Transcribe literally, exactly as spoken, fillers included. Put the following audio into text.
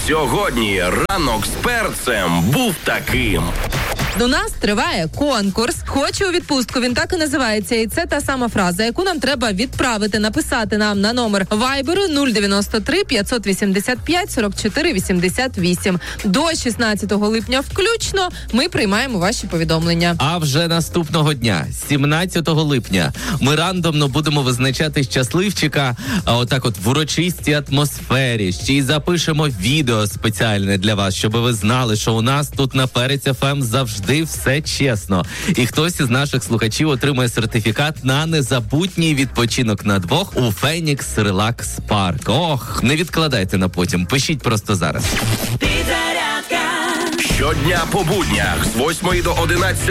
Сьогодні ранок з перцем був таким. До нас триває конкурс «Хочу у відпустку». Він так і називається. І це та сама фраза, яку нам треба відправити, написати нам на номер вайберу нуль дев'яносто три п'ятсот вісімдесят п'ять сорок чотири вісімдесят вісім. До шістнадцятого липня включно ми приймаємо ваші повідомлення. А вже наступного дня, сімнадцятого липня, ми рандомно будемо визначати щасливчика, а отак от в урочистій атмосфері. Ще й запишемо відео спеціальне для вас, щоб ви знали, що у нас тут на Перець еф ем завжди все чесно. І хтось із наших слухачів отримує сертифікат на незабутній відпочинок на двох у Фенікс Релакс Парк. Ох, не відкладайте на потім, пишіть просто зараз. Щодня по буднях з восьмої до одинадцятої